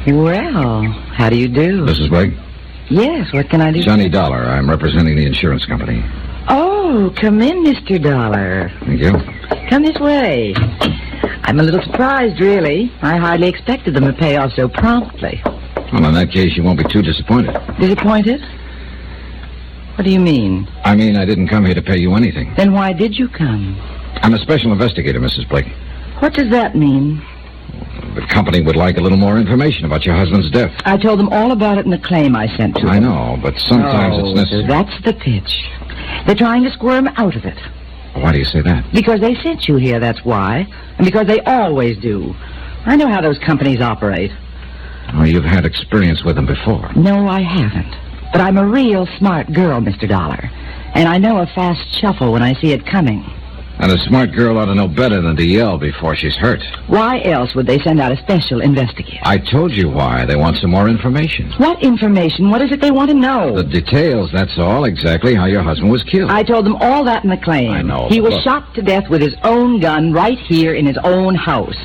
Well, how do you do? Mrs. Blake? Yes, what can I do? Johnny Dollar. I'm representing the insurance company. Oh, come in, Mr. Dollar. Thank you. Come this way. I'm a little surprised, really. I hardly expected them to pay off so promptly. Well, in that case, you won't be too disappointed. Disappointed? What do you mean? I mean, I didn't come here to pay you anything. Then why did you come? I'm a special investigator, Mrs. Blake. What does that mean? The company would like a little more information about your husband's death. I told them all about it in the claim I sent to them. I know, but sometimes it's necessary. That's the pitch. They're trying to squirm out of it. Why do you say that? Because they sent you here, that's why. And because they always do. I know how those companies operate. Oh, you've had experience with them before. No, I haven't. But I'm a real smart girl, Mr. Dollar. And I know a fast shuffle when I see it coming. And a smart girl ought to know better than to yell before she's hurt. Why else would they send out a special investigator? I told you why. They want some more information. What information? What is it they want to know? The details, that's all. Exactly how your husband was killed. I told them all that in the claim. I know. He was shot to death with his own gun right here in his own house.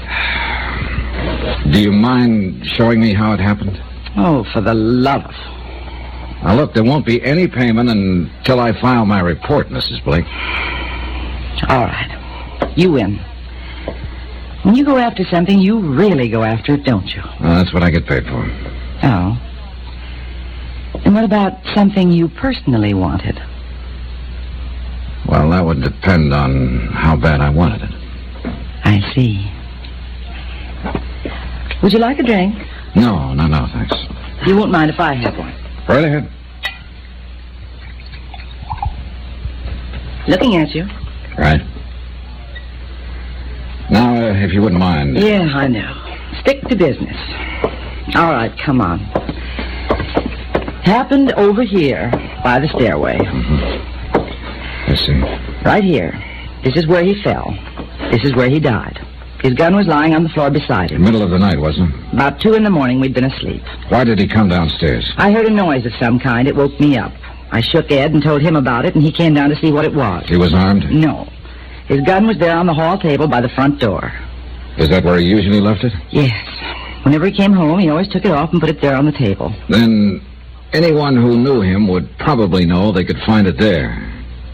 Do you mind showing me how it happened? Oh, for the love of... Now, look, there won't be any payment until I file my report, Mrs. Blake. All right. You win. When you go after something, you really go after it, don't you? Well, that's what I get paid for. Oh. And what about something you personally wanted? Well, that would depend on how bad I wanted it. I see. Would you like a drink? No, thanks. You won't mind if I have one. Right ahead. Looking at you. Right. Now, if you wouldn't mind... Yeah, I know. Stick to business. All right, come on. Happened over here, by the stairway. Mm-hmm. I see. Right here. This is where he fell. This is where he died. His gun was lying on the floor beside him. Middle of the night, wasn't it? About 2 a.m, we'd been asleep. Why did he come downstairs? I heard a noise of some kind. It woke me up. I shook Ed and told him about it, and he came down to see what it was. He was armed? No. His gun was there on the hall table by the front door. Is that where he usually left it? Yes. Whenever he came home, he always took it off and put it there on the table. Then anyone who knew him would probably know they could find it there.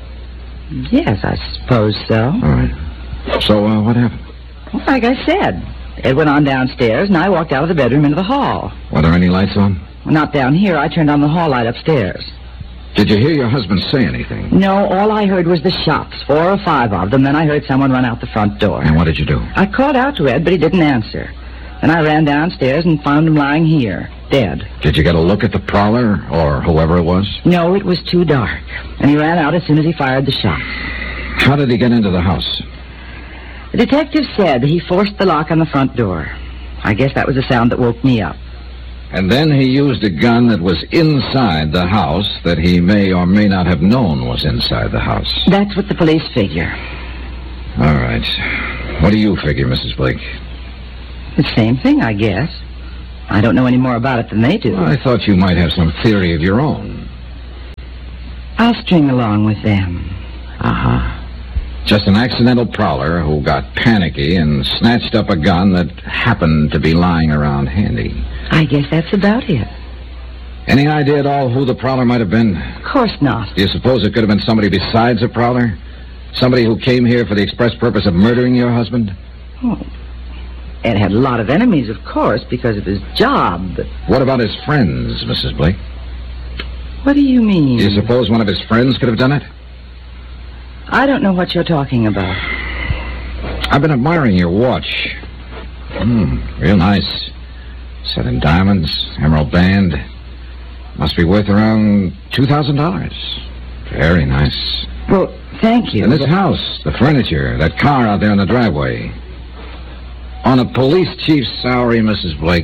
Yes, I suppose so. All right. So, what happened? Well, like I said, Ed went on downstairs, and I walked out of the bedroom into the hall. Were there any lights on? Well, not down here. I turned on the hall light upstairs. Did you hear your husband say anything? No, all I heard was the shots, 4 or 5 of them. Then I heard someone run out the front door. And what did you do? I called out to Ed, but he didn't answer. Then I ran downstairs and found him lying here, dead. Did you get a look at the prowler, or whoever it was? No, it was too dark. And he ran out as soon as he fired the shot. How did he get into the house? The detective said he forced the lock on the front door. I guess that was the sound that woke me up. And then he used a gun that was inside the house that he may or may not have known was inside the house. That's what the police figure. All right. What do you figure, Mrs. Blake? The same thing, I guess. I don't know any more about it than they do. Well, I thought you might have some theory of your own. I'll string along with them. Uh-huh. Just an accidental prowler who got panicky and snatched up a gun that happened to be lying around handy. I guess that's about it. Any idea at all who the prowler might have been? Of course not. Do you suppose it could have been somebody besides a prowler? Somebody who came here for the express purpose of murdering your husband? Oh. Ed had a lot of enemies, of course, because of his job, but... What about his friends, Mrs. Blake? What do you mean? Do you suppose one of his friends could have done it? I don't know what you're talking about. I've been admiring your watch. Real nice. Set in diamonds, emerald band. Must be worth around $2,000. Very nice. Well, thank you. And this house, the furniture, that car out there in the driveway. On a police chief's salary, Mrs. Blake.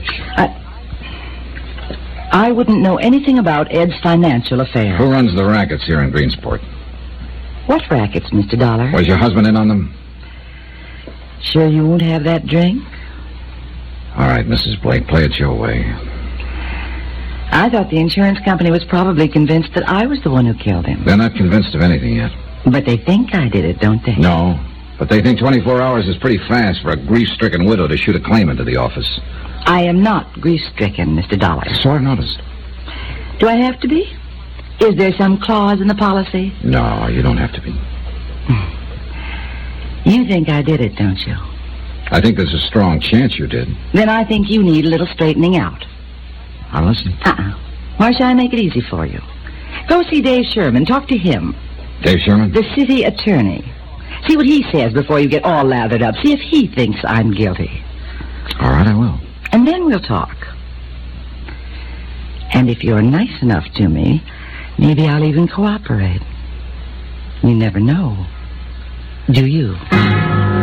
I wouldn't know anything about Ed's financial affairs. Who runs the rackets here in Greensport? What rackets, Mr. Dollar? Was your husband in on them? Sure you won't have that drink? All right, Mrs. Blake, play it your way. I thought the insurance company was probably convinced that I was the one who killed him. They're not convinced of anything yet. But they think I did it, don't they? No, but they think 24 hours is pretty fast for a grief-stricken widow to shoot a claim into the office. I am not grief-stricken, Mr. Dollar. So I've noticed. Do I have to be? Is there some clause in the policy? No, you don't have to be. You think I did it, don't you? I think there's a strong chance you did. Then I think you need a little straightening out. I'll listen. Why shall I make it easy for you? Go see Dave Sherman. Talk to him. Dave Sherman? The city attorney. See what he says before you get all lathered up. See if he thinks I'm guilty. All right, I will. And then we'll talk. And if you're nice enough to me, maybe I'll even cooperate. You never know. Do you?